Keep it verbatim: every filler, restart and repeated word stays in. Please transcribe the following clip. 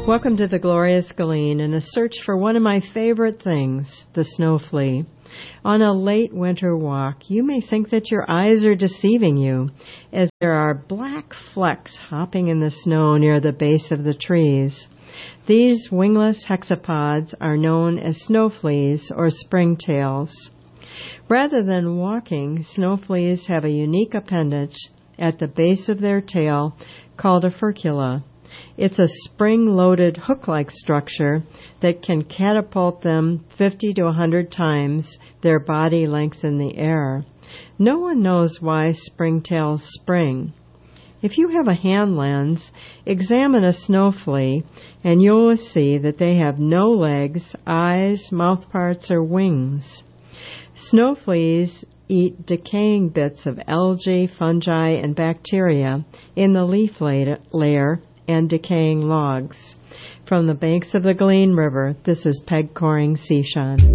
Welcome to the Glorious Galean in a search for one of my favorite things, the snow flea. On a late winter walk, you may think that your eyes are deceiving you, as there are black flecks hopping in the snow near the base of the trees. These wingless hexapods are known as snow fleas or springtails. Rather than walking, snow fleas have a unique appendage at the base of their tail called a furcula. It's a spring-loaded hook-like structure that can catapult them fifty to one hundred times their body length in the air. No one knows why springtails spring. If you have a hand lens, examine a snow flea, and you will see that they have no legs, eyes, mouthparts, or wings. Snow fleas eat decaying bits of algae, fungi, and bacteria in the leaf layer and decaying logs. From the banks of the Galean River, this is Peg Coring Seashon.